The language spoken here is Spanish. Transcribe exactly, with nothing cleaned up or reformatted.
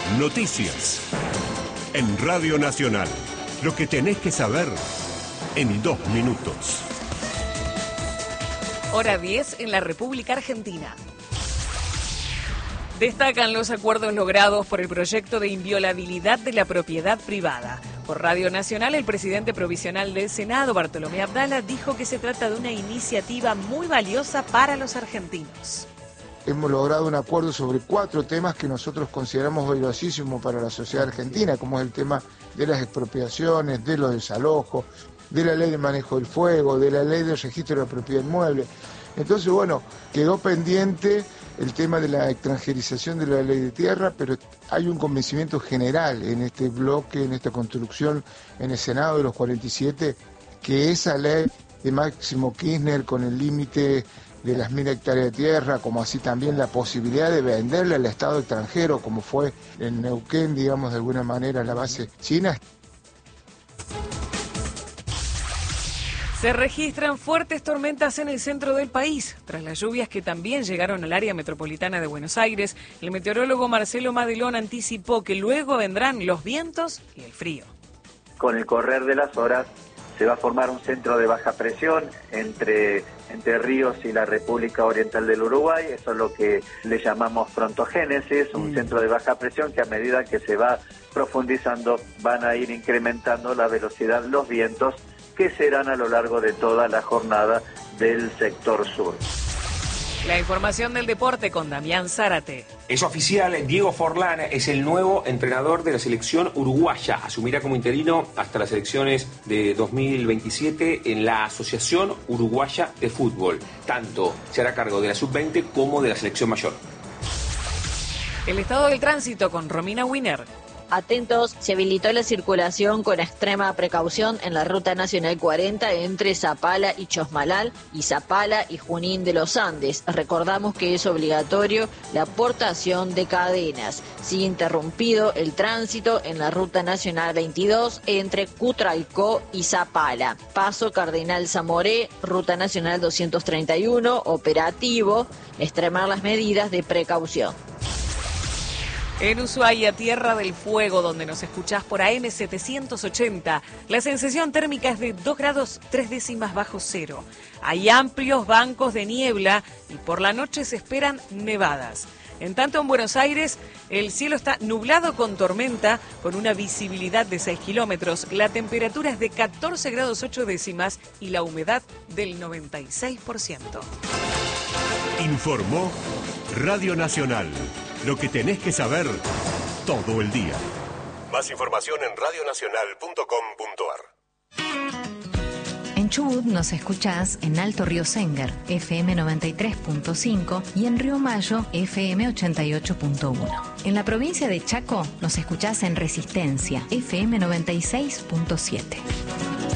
Noticias. En Radio Nacional. Lo que tenés que saber en dos minutos. Hora diez en la República Argentina. Destacan los acuerdos logrados por el proyecto de inviolabilidad de la propiedad privada. Por Radio Nacional, el presidente provisional del Senado, Bartolomé Abdala, dijo que se trata de una iniciativa muy valiosa para los argentinos. Hemos logrado un acuerdo sobre cuatro temas que nosotros consideramos valiosísimos para la sociedad argentina, como es el tema de las expropiaciones, de los desalojos, de la ley de manejo del fuego, de la ley del registro de la propiedad inmueble. Entonces, bueno, quedó pendiente el tema de la extranjerización de la ley de tierra, pero hay un convencimiento general en este bloque, en esta construcción en el Senado de los cuarenta y siete, que esa ley de Máximo Kirchner con el límite de las mil hectáreas de tierra, como así también la posibilidad de venderle al Estado extranjero, como fue en Neuquén, digamos, de alguna manera la base china. Se registran fuertes tormentas en el centro del país. Tras las lluvias que también llegaron al área metropolitana de Buenos Aires, el meteorólogo Marcelo Madelón anticipó que luego vendrán los vientos y el frío. Con el correr de las horas se va a formar un centro de baja presión entre Entre Ríos y la República Oriental del Uruguay. Eso es lo que le llamamos frontogénesis, un mm. centro de baja presión que a medida que se va profundizando van a ir incrementando la velocidad, los vientos, que serán a lo largo de toda la jornada del sector sur. La información del deporte con Damián Zárate. Es oficial, Diego Forlán es el nuevo entrenador de la selección uruguaya. Asumirá como interino hasta las elecciones de dos mil veintisiete en la Asociación Uruguaya de Fútbol. Tanto se hará cargo de la sub veinte como de la selección mayor. El estado del tránsito con Romina Winer. Atentos, se habilitó la circulación con extrema precaución en la Ruta Nacional cuarenta entre Zapala y Chosmalal y Zapala y Junín de los Andes. Recordamos que es obligatorio la portación de cadenas. Sigue interrumpido el tránsito en la Ruta Nacional veintidós entre Cutralcó y Zapala. Paso Cardenal Zamoré, Ruta Nacional doscientos treinta y uno, operativo, extremar las medidas de precaución. En Ushuaia, Tierra del Fuego, donde nos escuchás por A M setecientos ochenta, la sensación térmica es de dos grados tres décimas bajo cero. Hay amplios bancos de niebla y por la noche se esperan nevadas. En tanto, en Buenos Aires, el cielo está nublado con tormenta, con una visibilidad de seis kilómetros. La temperatura es de catorce grados ocho décimas y la humedad del noventa y seis por ciento. Informó Radio Nacional. Lo que tenés que saber todo el día. Más información en radio nacional punto com punto a r. En Chubut nos escuchás en Alto Río Senguer, F M noventa y tres punto cinco, y en Río Mayo, F M ochenta y ocho punto uno. En la provincia de Chaco nos escuchás en Resistencia, F M noventa y seis punto siete.